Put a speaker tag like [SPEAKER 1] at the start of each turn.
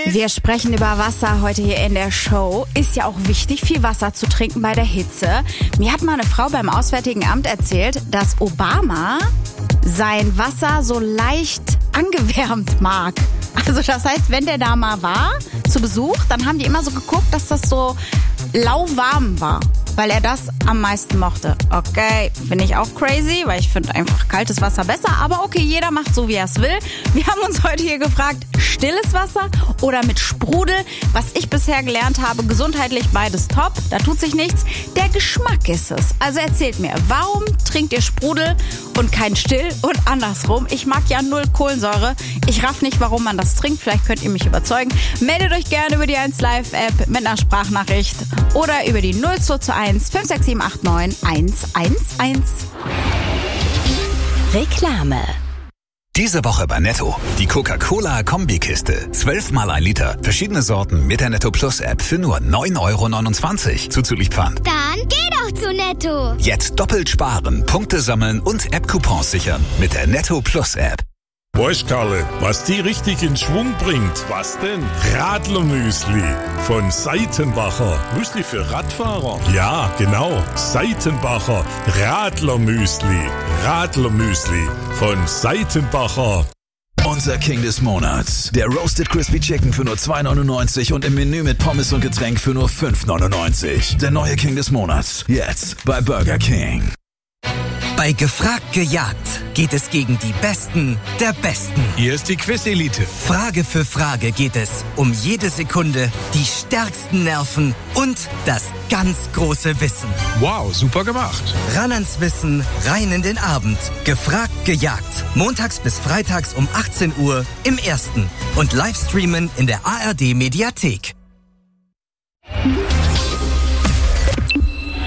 [SPEAKER 1] Wir sprechen über Wasser heute hier in der Show. Ist ja auch wichtig, viel Wasser zu trinken bei der Hitze. Mir hat mal eine Frau beim Auswärtigen Amt erzählt, dass Obama sein Wasser so leicht angewärmt mag. Also das heißt, wenn der da mal war zu Besuch, dann haben die immer so geguckt, dass das so lauwarm war, weil er das am meisten mochte. Okay, finde ich auch crazy, weil ich finde einfach kaltes Wasser besser. Aber okay, jeder macht so, wie er es will. Wir haben uns heute hier gefragt, stilles Wasser oder mit Sprudel? Was ich bisher gelernt habe, gesundheitlich beides top. Da tut sich nichts. Der Geschmack ist es. Also erzählt mir, warum trinkt ihr Sprudel und kein Still und andersrum? Ich mag ja 0 Kohlensäure. Ich raff nicht, warum man das trinkt. Vielleicht könnt ihr mich überzeugen. Meldet euch gerne über die 1Live-App mit einer Sprachnachricht oder über die 0221 56789 111.
[SPEAKER 2] Reklame.
[SPEAKER 3] Diese Woche bei Netto. Die Coca-Cola-Kombikiste. 12 mal 1 Liter. Verschiedene Sorten mit der Netto Plus App für nur 9,29 € zuzüglich Pfand.
[SPEAKER 2] Dann geh doch zu Netto.
[SPEAKER 3] Jetzt doppelt sparen, Punkte sammeln und App-Coupons sichern mit der Netto Plus App.
[SPEAKER 4] Weißt, Karle, was die richtig in Schwung bringt? Was denn? Radlermüsli von Seitenbacher. Müsli für Radfahrer? Ja, genau. Seitenbacher Radlermüsli. Radlermüsli von Seitenbacher.
[SPEAKER 5] Unser King des Monats. Der Roasted Crispy Chicken für nur 2,99 € und im Menü mit Pommes und Getränk für nur 5,99 €. Der neue King des Monats. Jetzt bei Burger King.
[SPEAKER 6] Bei Gefragt gejagt geht es gegen die Besten der Besten.
[SPEAKER 7] Hier ist die Quiz-Elite.
[SPEAKER 6] Frage für Frage geht es um jede Sekunde, die stärksten Nerven und das ganz große Wissen.
[SPEAKER 7] Wow, super gemacht.
[SPEAKER 6] Ran ans Wissen, rein in den Abend. Gefragt gejagt. Montags bis freitags um 18 Uhr im Ersten. Und Livestreamen in der ARD Mediathek.